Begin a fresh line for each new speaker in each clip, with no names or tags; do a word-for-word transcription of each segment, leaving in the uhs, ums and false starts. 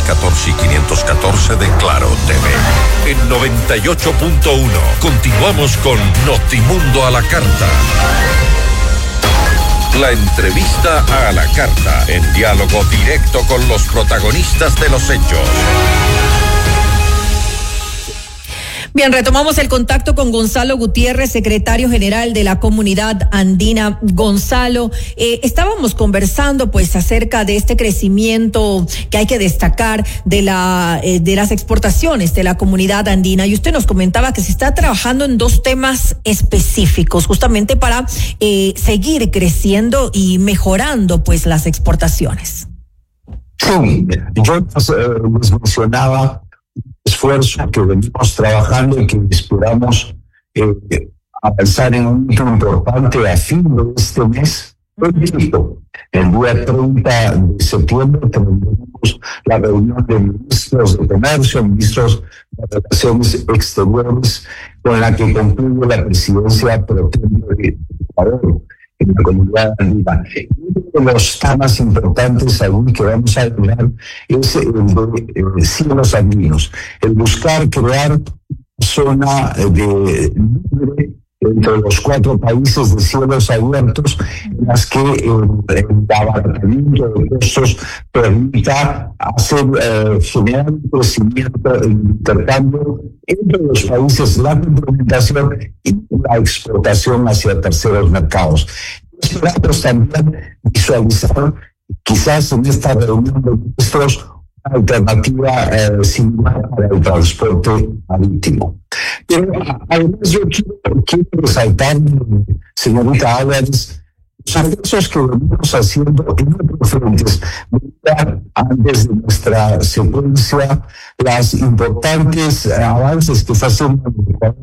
catorce y quinientos catorce de Claro T V. En noventa y ocho punto uno continuamos con Notimundo a la Carta. La entrevista a la carta, en diálogo directo con los protagonistas de los hechos.
Bien, retomamos el contacto con Gonzalo Gutiérrez, secretario general de la Comunidad Andina. Gonzalo, eh, estábamos conversando pues acerca de este crecimiento que hay que destacar de la eh, de las exportaciones de la Comunidad Andina, y usted nos comentaba que se está trabajando en dos temas específicos justamente para eh, seguir creciendo y mejorando pues las exportaciones.
Sí, yo eh, les mencionaba esfuerzo que venimos trabajando y que esperamos eh, avanzar en un hito importante a fin de este mes. El día treinta de septiembre tendremos la reunión de ministros de Comercio, ministros de Relaciones Exteriores, con la que concluye la presidencia pro tempore de Ecuador en la Comunidad Andina. Uno de los temas importantes aún que vamos a hablar es el de eh, cielos andinos, el buscar crear una zona de libre entre los cuatro países de cielos abiertos, en las que el, el abaratamiento de costos permita hacer eh, generar un crecimiento, el intercambio entre los países, la complementación y la exportación hacia terceros mercados. Esperamos también visualizar quizás en esta reunión de ministros una alternativa eh, similar para el transporte marítimo. Pero además yo quiero, quiero resaltar, señorita Álvarez, los esfuerzos que venimos haciendo en otros frentes. Antes de nuestra secuencia, las importantes avances que está haciendo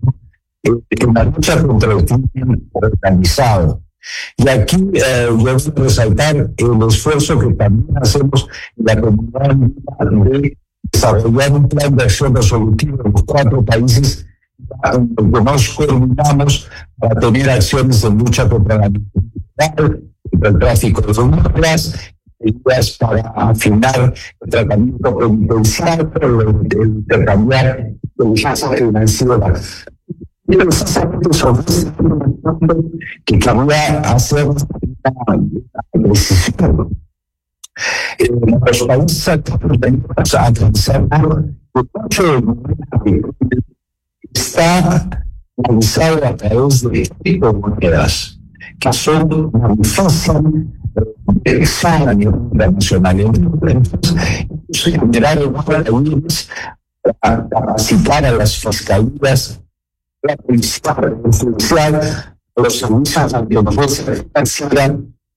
en la lucha contra el crimen organizado. Y aquí eh, voy a resaltar el esfuerzo que también hacemos en la comunidad de desarrollar un plan de acción resolutivo en los cuatro países en los que nos coordinamos para tener acciones de lucha contra la criminalidad, contra el tráfico de drogas, ideas para afinar el tratamiento penitenciario, el, el intercambiar inteligencia financiera. Y precisamente sobre este que cabría hacer una decisión. En los países tenemos a alcanzar el mucho de está realizado a través de criptomonedas que son una difícil interesada a nivel internacional. Entonces, generar reuniones para capacitar a las fiscalías, la policía judicial, los servicios de inteligencia financiera,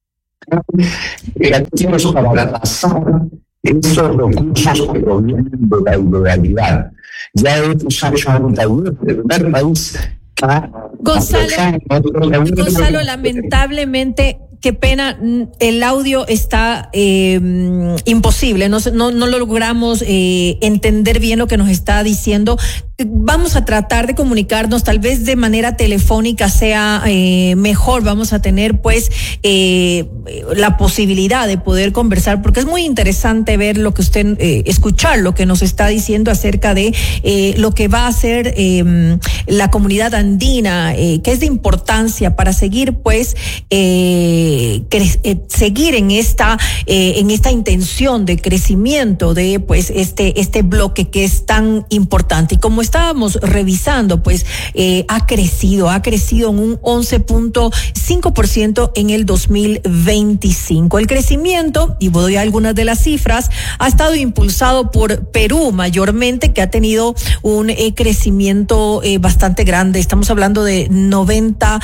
creativos para pasar esos recursos que provienen de la ilegalidad. Ya hemos hecho un taller de primer país.
Gonzalo, Gonzalo, lamentablemente, qué pena, el audio está eh, imposible, no, no, no logramos eh, entender bien lo que nos está diciendo. Vamos a tratar de comunicarnos, tal vez de manera telefónica sea eh, mejor, vamos a tener pues eh, la posibilidad de poder conversar, porque es muy interesante ver lo que usted, eh, escuchar lo que nos está diciendo acerca de eh, lo que va a hacer eh, la comunidad andina, eh, que es de importancia para seguir pues eh, cre- eh, seguir en esta eh, en esta intención de crecimiento de pues este este bloque que es tan importante. Y como estábamos revisando, pues eh, ha crecido, ha crecido en un once punto cinco por ciento en el dos mil veinticinco. El crecimiento, y voy a algunas de las cifras, ha estado impulsado por Perú mayormente, que ha tenido un eh, crecimiento eh, bastante grande. Estamos hablando de noventa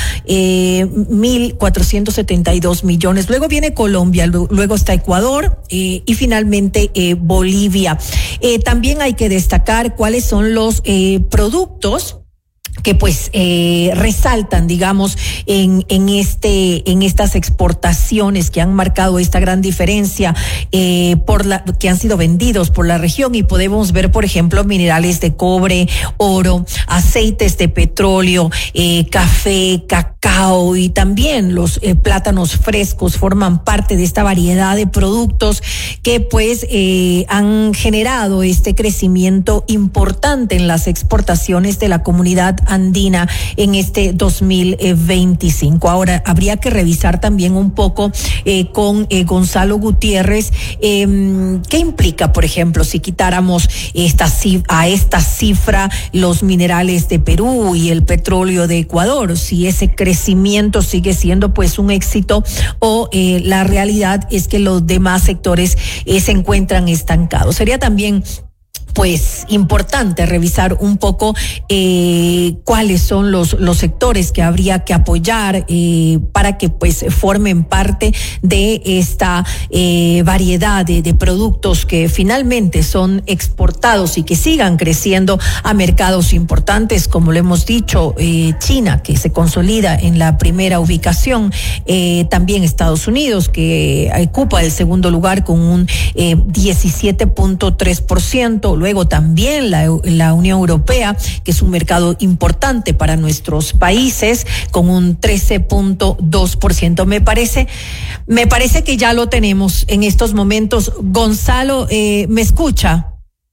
mil cuatrocientos setenta y dos millones. Luego viene Colombia, luego está Ecuador eh, y finalmente eh, Bolivia. Eh, también hay que destacar cuáles son los eh, productos que pues eh, resaltan, digamos, en en este en estas exportaciones que han marcado esta gran diferencia eh, por la que han sido vendidos por la región, y podemos ver, por ejemplo, minerales de cobre, oro, aceites de petróleo, eh, café, cacao, y también los eh, plátanos frescos forman parte de esta variedad de productos que pues eh, han generado este crecimiento importante en las exportaciones de la comunidad andina en este dos mil veinticinco. Ahora, habría que revisar también un poco eh, con eh, Gonzalo Gutiérrez eh, qué implica, por ejemplo, si quitáramos esta a esta cifra los minerales de Perú y el petróleo de Ecuador, si ese crecimiento sigue siendo pues un éxito, o eh, la realidad es que los demás sectores eh, se encuentran estancados. Sería también pues importante revisar un poco eh, cuáles son los los sectores que habría que apoyar eh, para que pues formen parte de esta eh, variedad de, de productos que finalmente son exportados y que sigan creciendo a mercados importantes, como lo hemos dicho, eh, China, que se consolida en la primera ubicación, eh, también Estados Unidos, que ocupa el segundo lugar con un eh, diecisiete punto tres por ciento, luego también la, la Unión Europea, que es un mercado importante para nuestros países, con un trece punto dos por ciento. Me parece, me parece que ya lo tenemos en estos momentos. Gonzalo, eh, ¿me escucha?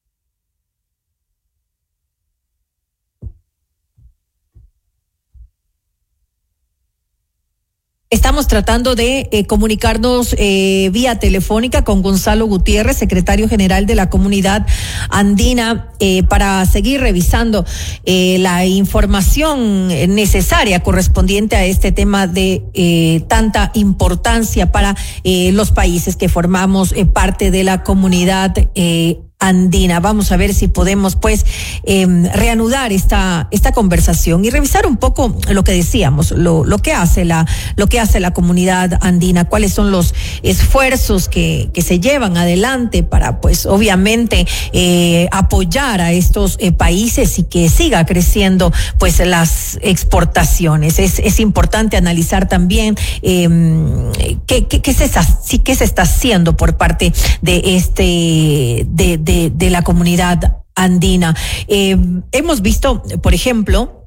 Estamos tratando de eh, comunicarnos eh, vía telefónica con Gonzalo Gutiérrez, secretario general de la Comunidad Andina, eh, para seguir revisando eh, la información necesaria correspondiente a este tema de eh, tanta importancia para eh, los países que formamos eh, parte de la Comunidad eh, andina. Vamos a ver si podemos pues eh, reanudar esta esta conversación y revisar un poco lo que decíamos, lo lo que hace la lo que hace la comunidad andina, cuáles son los esfuerzos que que se llevan adelante para pues obviamente eh, apoyar a estos eh, países y que siga creciendo pues las exportaciones. Es es importante analizar también eh, qué qué qué se sí qué se está haciendo por parte de este de De, de la comunidad andina. Eh, hemos visto, por ejemplo,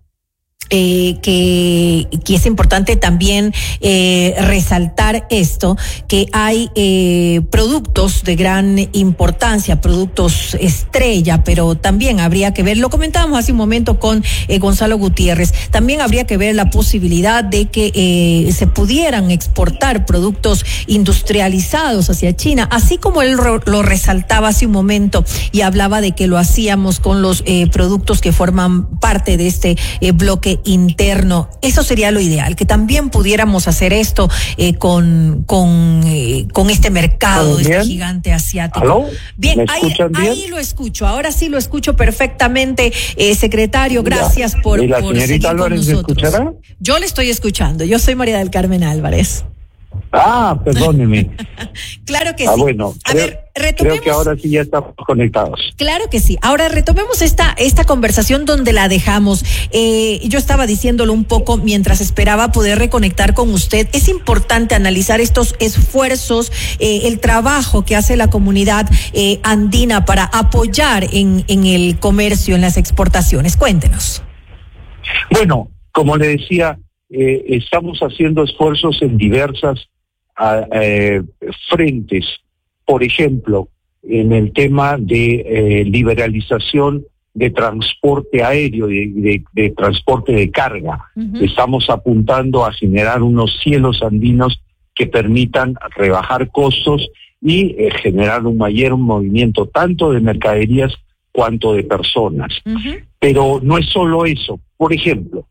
Eh, que, que es importante también eh, resaltar esto, que hay eh, productos de gran importancia, productos estrella, pero también habría que ver, lo comentábamos hace un momento con eh, Gonzalo Gutiérrez, también habría que ver la posibilidad de que eh, se pudieran exportar productos industrializados hacia China, así como él ro- lo resaltaba hace un momento y hablaba de que lo hacíamos con los eh, productos que forman parte de este eh, bloque interno. Eso sería lo ideal, que también pudiéramos hacer esto eh, con con eh, con este mercado, este gigante asiático.
¿Aló?
Bien,
¿Me
ahí,
escuchan bien?
ahí lo escucho, ahora sí lo escucho perfectamente, eh, secretario, gracias
Ya.
por,
¿Y la
por
señorita
seguir con
Álvarez me
nosotros.
escuchará?
Yo le estoy escuchando, yo soy María del Carmen Álvarez.
Ah, perdóneme.
Claro que
ah,
sí.
bueno.
A
creo,
ver, retomemos.
Creo que ahora sí ya estamos conectados.
Claro que sí. Ahora retomemos esta esta conversación donde la dejamos. Eh, yo estaba diciéndolo un poco mientras esperaba poder reconectar con usted. Es importante analizar estos esfuerzos, eh, el trabajo que hace la comunidad eh, andina para apoyar en, en el comercio, en las exportaciones. Cuéntenos.
Bueno, como le decía, eh, estamos haciendo esfuerzos en diversas a, eh, frentes. Por ejemplo, en el tema de eh, liberalización de transporte aéreo, de, de, de transporte de carga. Uh-huh. Estamos apuntando a generar unos cielos andinos que permitan rebajar costos y eh, generar un mayor movimiento tanto de mercaderías cuanto de personas. Uh-huh. Pero no es solo eso. Por ejemplo,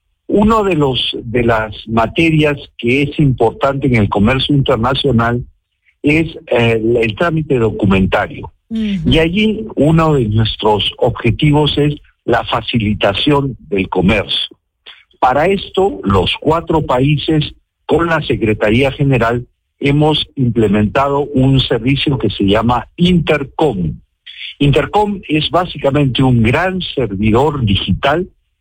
uno de los de las materias que es importante en el comercio internacional es eh, el, el trámite documentario. Uh-huh. Y allí uno de nuestros objetivos es la facilitación del comercio. Para esto, los cuatro países con la Secretaría General hemos implementado un servicio que se llama Intercom. Intercom es básicamente un gran servidor digital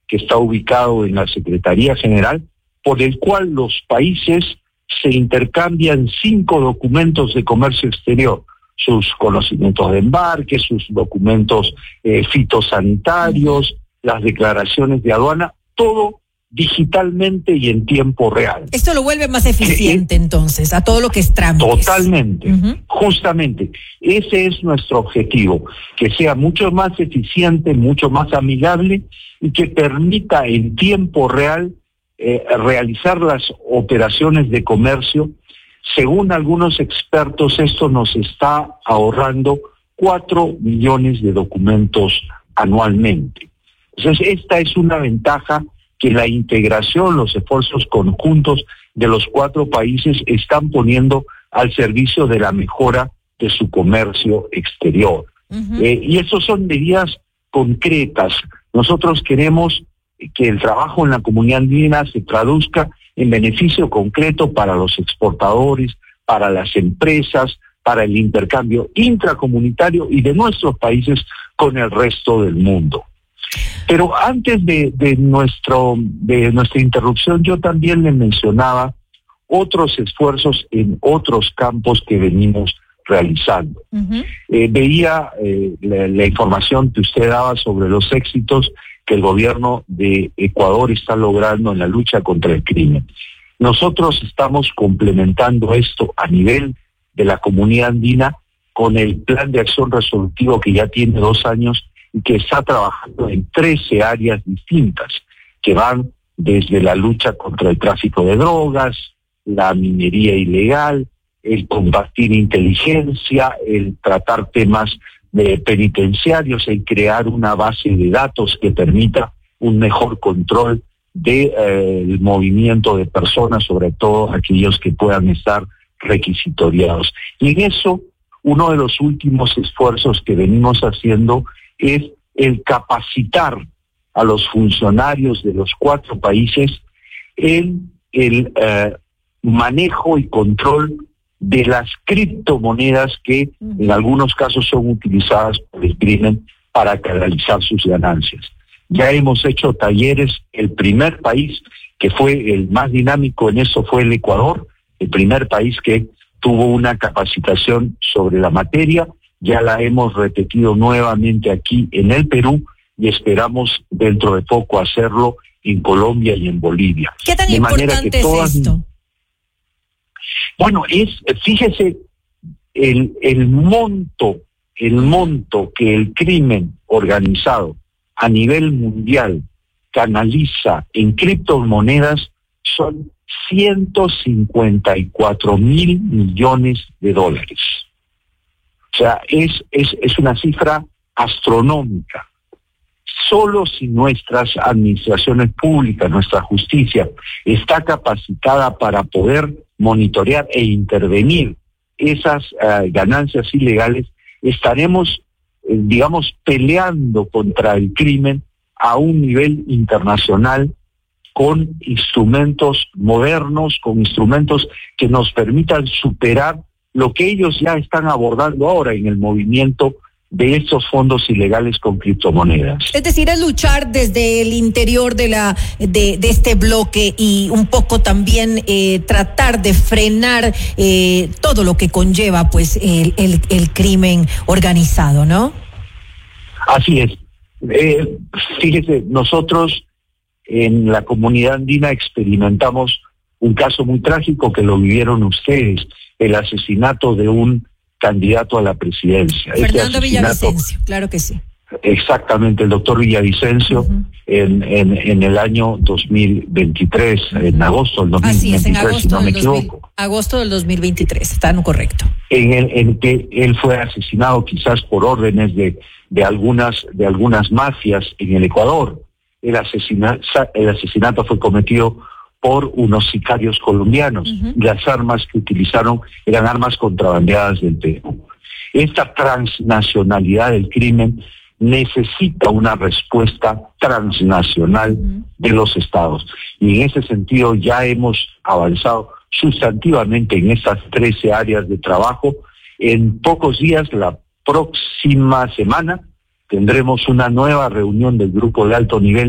que está ubicado en la Secretaría General, por el cual los países se intercambian cinco documentos de comercio exterior: sus conocimientos de embarque, sus documentos eh, fitosanitarios, las declaraciones de aduana, todo digitalmente y en tiempo real.
Esto lo vuelve más eficiente, eh, entonces, a todo lo que es trámites.
Totalmente, uh-huh. Justamente. Ese es nuestro objetivo, que sea mucho más eficiente, mucho más amigable y que permita en tiempo real eh, realizar las operaciones de comercio. Según algunos expertos, esto nos está ahorrando cuatro millones de documentos anualmente. Entonces, esta es una ventaja que la integración, los esfuerzos conjuntos de los cuatro países están poniendo al servicio de la mejora de su comercio exterior. Uh-huh. Eh, y eso son medidas concretas. Nosotros queremos que el trabajo en la comunidad andina se traduzca en beneficio concreto para los exportadores, para las empresas, para el intercambio intracomunitario y de nuestros países con el resto del mundo. Pero antes de, de, nuestro, de nuestra interrupción, yo también le mencionaba otros esfuerzos en otros campos que venimos realizando. Uh-huh. Eh, veía eh, la, la información que usted daba sobre los éxitos que el gobierno de Ecuador está logrando en la lucha contra el crimen. Nosotros estamos complementando esto a nivel de la comunidad andina con el plan de acción resolutivo que ya tiene dos años y que está trabajando en trece áreas distintas, que van desde la lucha contra el tráfico de drogas, la minería ilegal, el combatir inteligencia, el tratar temas de penitenciarios, el crear una base de datos que permita un mejor control del de, eh, movimiento de personas, sobre todo aquellos que puedan estar requisitoriados. Y en eso, uno de los últimos esfuerzos que venimos haciendo es el capacitar a los funcionarios de los cuatro países en el eh, manejo y control de las criptomonedas que uh-huh. en algunos casos son utilizadas por el crimen para canalizar sus ganancias. Ya hemos hecho talleres. El primer país que fue el más dinámico en eso fue el Ecuador, el primer país que tuvo una capacitación sobre la materia. Ya la hemos repetido nuevamente aquí en el Perú y esperamos dentro de poco hacerlo en Colombia y en Bolivia.
¿Qué tan
de
importante
que todas...
es esto?
Bueno, es, fíjese, el, el monto, el monto que el crimen organizado a nivel mundial canaliza en criptomonedas son ciento cincuenta y cuatro mil millones de dólares. O sea, es, es, es una cifra astronómica. Solo si nuestras administraciones públicas, nuestra justicia, está capacitada para poder monitorear e intervenir esas uh, ganancias ilegales, estaremos, eh, digamos, peleando contra el crimen a un nivel internacional con instrumentos modernos, con instrumentos que nos permitan superar lo que ellos ya están abordando ahora en el movimiento de estos fondos ilegales con criptomonedas.
Es decir, es luchar desde el interior de la de, de este bloque y un poco también eh, tratar de frenar eh, todo lo que conlleva pues el, el, el crimen organizado, ¿no?
Así es. Eh, fíjese, nosotros en la comunidad andina experimentamos un caso muy trágico que lo vivieron ustedes, el asesinato de un candidato a la presidencia.
Fernando Villavicencio, claro que sí.
Exactamente, el doctor Villavicencio, uh-huh. en, en, en el año dos mil veintitrés, en agosto del dos mil veintitrés,
Así es, en agosto
si no me
del dos mil,
equivoco.
Agosto del dos mil veintitrés, está no correcto.
En el en que él fue asesinado quizás por órdenes de, de algunas de algunas mafias en el Ecuador. El, asesina, el asesinato fue cometido por unos sicarios colombianos. Uh-huh. Y las armas que utilizaron eran armas contrabandeadas del Perú. Esta transnacionalidad del crimen necesita una respuesta transnacional uh-huh. de los estados. Y en ese sentido ya hemos avanzado sustantivamente en estas trece áreas de trabajo. En pocos días, la próxima semana, tendremos una nueva reunión del grupo de alto nivel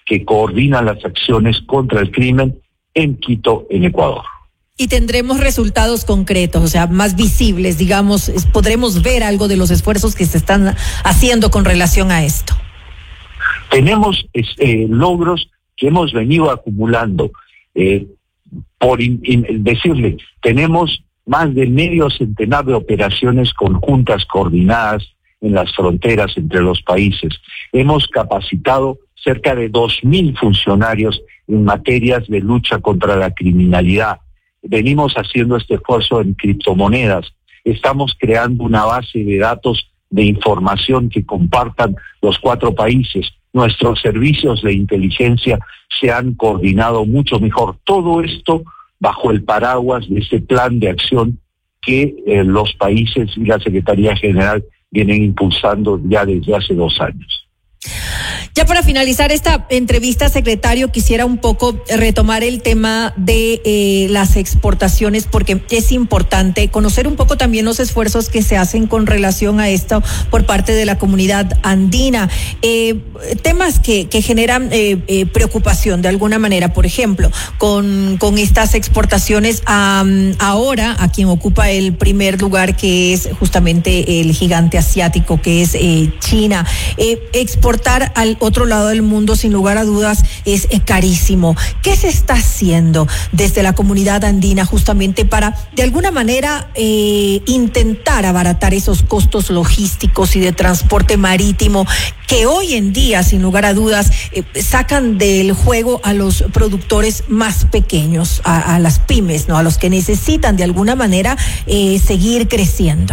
que coordina las acciones contra el crimen en Quito, en Ecuador.
Y tendremos resultados concretos, o sea, más visibles, digamos, podremos ver algo de los esfuerzos que se están haciendo con relación a esto.
Tenemos eh, logros que hemos venido acumulando. Eh, por in, in, decirle, tenemos más de medio centenar de operaciones conjuntas coordinadas en las fronteras entre los países. Hemos capacitado cerca de dos mil funcionarios en materias de lucha contra la criminalidad. Venimos haciendo este esfuerzo en criptomonedas. Estamos creando una base de datos de información que compartan los cuatro países. Nuestros servicios de inteligencia se han coordinado mucho mejor. Todo esto bajo el paraguas de ese plan de acción que eh, los países y la Secretaría General vienen impulsando ya desde hace dos años.
Ya para finalizar esta entrevista, secretario, quisiera un poco retomar el tema de eh, las exportaciones, porque es importante conocer un poco también los esfuerzos que se hacen con relación a esto por parte de la comunidad andina. Eh, temas que, que generan eh, eh, preocupación de alguna manera, por ejemplo, con, con estas exportaciones a, ahora a quien ocupa el primer lugar, que es justamente el gigante asiático, que es eh, China. Eh, exportar al otro lado del mundo, sin lugar a dudas, es carísimo. ¿Qué se está haciendo desde la comunidad andina justamente para, de alguna manera, eh, intentar abaratar esos costos logísticos y de transporte marítimo que hoy en día, sin lugar a dudas, eh, sacan del juego a los productores más pequeños, a, a las pymes, ¿no? A los que necesitan de alguna manera eh, seguir creciendo?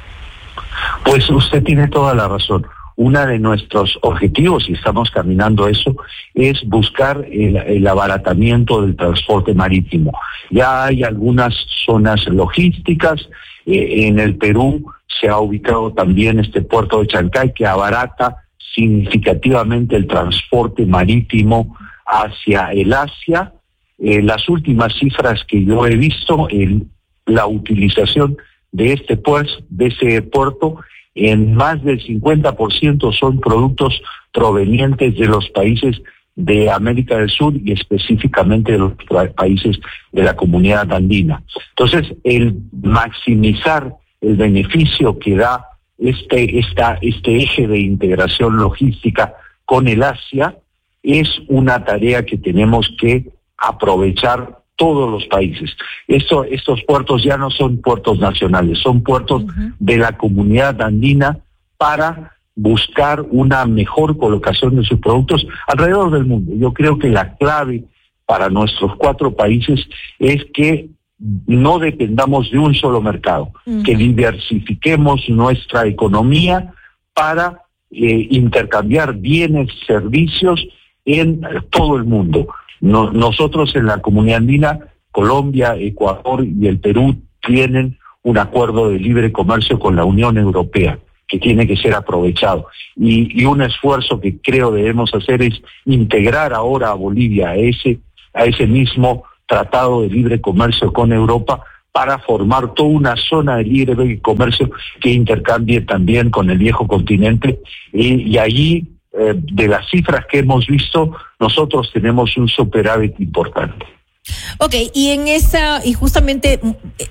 Pues usted tiene toda la razón. Uno de nuestros objetivos, y estamos caminando a eso, es buscar el, el abaratamiento del transporte marítimo. Ya hay algunas zonas logísticas, eh, en el Perú se ha ubicado también este puerto de Chancay que abarata significativamente el transporte marítimo hacia el Asia. Eh, las últimas cifras que yo he visto, en la utilización de este puerto, de ese puerto, en más del cincuenta por ciento son productos provenientes de los países de América del Sur y específicamente de los países de la comunidad andina. Entonces, el maximizar el beneficio que da este, esta, este eje de integración logística con el Asia es una tarea que tenemos que aprovechar todos los países. Esto, estos puertos ya no son puertos nacionales, son puertos uh-huh. de la comunidad andina para buscar una mejor colocación de sus productos alrededor del mundo. Yo creo que la clave para nuestros cuatro países es que no dependamos de un solo mercado, uh-huh. que diversifiquemos nuestra economía para eh, intercambiar bienes, servicios en todo el mundo. No, nosotros en la comunidad andina, Colombia, Ecuador y el Perú tienen un acuerdo de libre comercio con la Unión Europea que tiene que ser aprovechado. Y, y un esfuerzo que creo debemos hacer es integrar ahora a Bolivia a ese, a ese mismo tratado de libre comercio con Europa para formar toda una zona de libre comercio que intercambie también con el viejo continente. Y, y allí, eh, de las cifras que hemos visto, nosotros tenemos un superávit importante.
Ok, y en esa, y justamente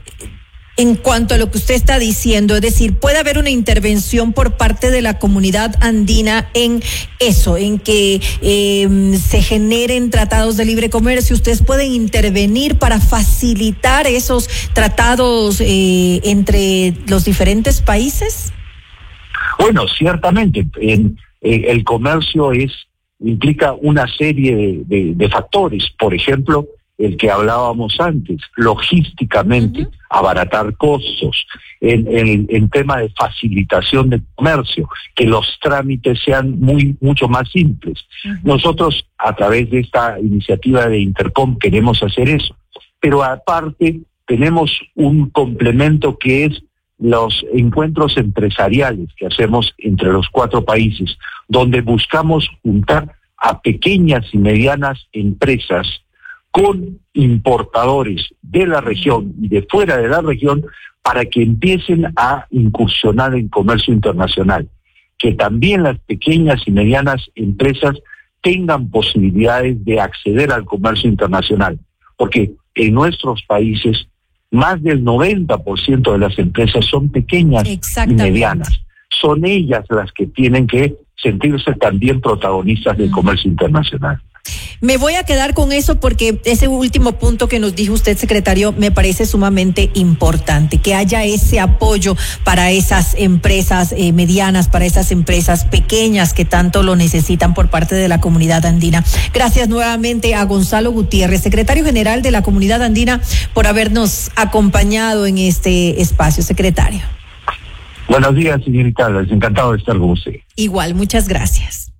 en cuanto a lo que usted está diciendo, es decir, puede haber una intervención por parte de la comunidad andina en eso, en que eh, se generen tratados de libre comercio. ¿Ustedes pueden intervenir para facilitar esos tratados eh, entre los diferentes países?
Bueno, ciertamente, en, eh, el comercio es implica una serie de, de, de factores, por ejemplo, el que hablábamos antes, logísticamente, uh-huh. abaratar costos, en, en, en tema de facilitación de comercio, que los trámites sean muy mucho más simples. Uh-huh. Nosotros, a través de esta iniciativa de Intercom, queremos hacer eso, pero aparte tenemos un complemento que es los encuentros empresariales que hacemos entre los cuatro países, donde buscamos juntar a pequeñas y medianas empresas con importadores de la región y de fuera de la región para que empiecen a incursionar en comercio internacional, que también las pequeñas y medianas empresas tengan posibilidades de acceder al comercio internacional, porque en nuestros países más del noventa por ciento de las empresas son pequeñas y medianas. Son ellas las que tienen que sentirse también protagonistas del comercio internacional.
Me voy a quedar con eso porque ese último punto que nos dijo usted, secretario, me parece sumamente importante, que haya ese apoyo para esas empresas eh, medianas, para esas empresas pequeñas que tanto lo necesitan por parte de la comunidad andina. Gracias nuevamente a Gonzalo Gutiérrez, secretario general de la comunidad andina, por habernos acompañado en este espacio, secretario.
Buenos días, señorita, encantado de estar con usted.
Igual, muchas gracias.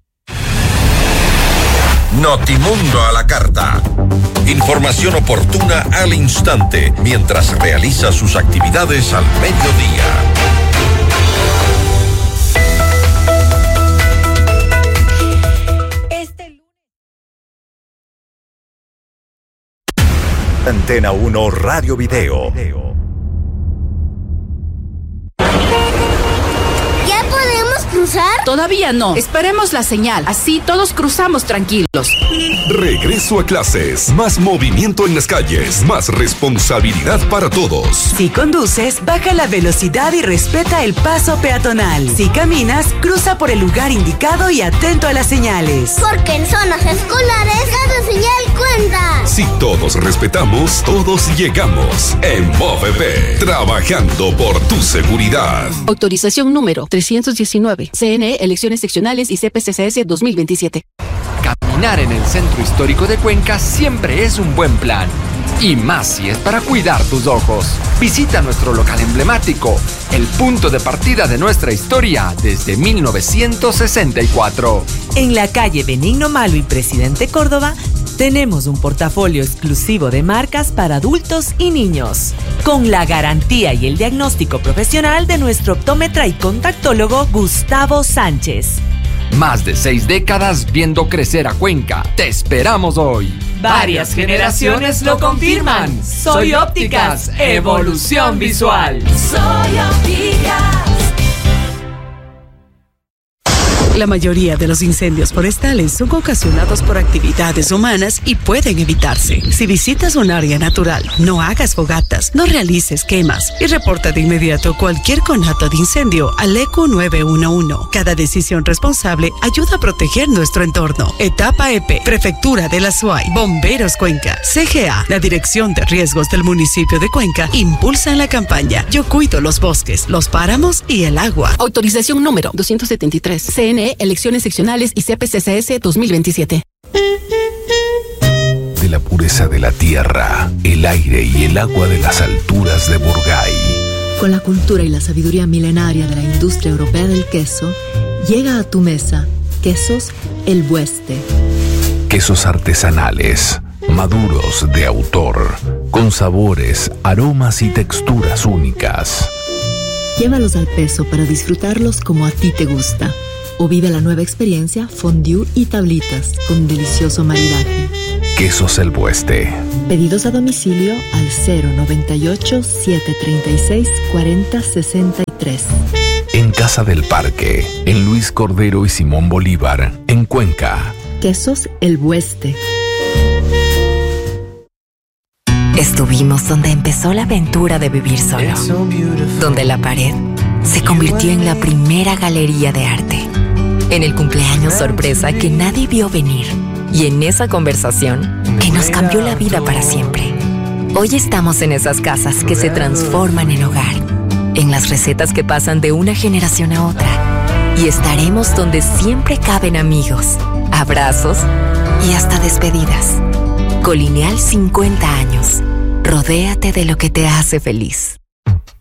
Notimundo a la carta. Información oportuna al instante mientras realiza sus actividades al mediodía.
Este lunes.
Antena uno Radio Video.
¿Cruzar?
Todavía no. Esperemos la señal. Así todos cruzamos tranquilos.
Regreso a clases. Más movimiento en las calles. Más responsabilidad para todos.
Si conduces, baja la velocidad y respeta el paso peatonal. Si caminas, cruza por el lugar indicado y atento a las señales.
Porque en zonas escolares cada señal cuenta.
Si todos respetamos, todos llegamos. En MOVEP, trabajando por tu seguridad.
Autorización número trescientos diecinueve. C N E, elecciones seccionales y C P C C S dos mil veintisiete.
Caminar en el centro histórico de Cuenca siempre es un buen plan. Y más si es para cuidar tus ojos. Visita nuestro local emblemático, el punto de partida de nuestra historia desde mil novecientos sesenta y cuatro.
En la calle Benigno Malo y Presidente Córdoba, tenemos un portafolio exclusivo de marcas para adultos y niños, con la garantía y el diagnóstico profesional de nuestro optómetra y contactólogo Gustavo Sánchez.
Más de seis décadas viendo crecer a Cuenca. Te esperamos hoy.
Varias generaciones lo confirman. Soy Ópticas, evolución visual.
Soy Ópticas.
La mayoría de los incendios forestales son ocasionados por actividades humanas y pueden evitarse. Si visitas un área natural, no hagas fogatas, no realices quemas y reporta de inmediato cualquier conato de incendio al E Q nueve uno uno. Cada decisión responsable ayuda a proteger nuestro entorno. Etapa E P, Prefectura de la S U A Y, Bomberos Cuenca, C G A, la Dirección de Riesgos del municipio de Cuenca, impulsan la campaña Yo cuido los bosques, los páramos y el agua.
Autorización número doscientos setenta y tres. C N E, elecciones seccionales y C P C C S dos mil veintisiete.
De la pureza de la tierra, el aire y el agua de las alturas de Burgay.
Con la cultura y la sabiduría milenaria de la industria europea del queso, llega a tu mesa Quesos El Bueste.
Quesos artesanales, maduros de autor, con sabores, aromas y texturas únicas.
Llévalos al peso para disfrutarlos como a ti te gusta. O vive la nueva experiencia fondue y tablitas con delicioso maridaje.
Quesos El Bueste.
Pedidos a domicilio al cero noventa y ocho, siete treinta y seis, cuarenta sesenta y tres.
En Casa del Parque, en Luis Cordero y Simón Bolívar, en Cuenca.
Quesos El Bueste.
Estuvimos donde empezó la aventura de vivir solo, donde la pared se convirtió en la primera galería de arte, en el cumpleaños sorpresa que nadie vio venir y en esa conversación que nos cambió la vida para siempre. Hoy estamos en esas casas que se transforman en hogar, en las recetas que pasan de una generación a otra, y estaremos donde siempre caben amigos, abrazos y hasta despedidas. Colineal cincuenta años. Rodéate de lo que te hace feliz.